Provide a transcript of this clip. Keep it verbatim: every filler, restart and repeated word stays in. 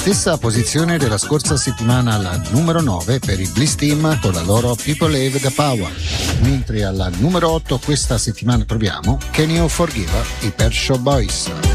Stessa posizione della scorsa settimana alla numero nove per i Bliss Team con la loro People Have the Power. Mentre alla numero otto questa settimana troviamo Can You Forgive i Pet Shop Boys.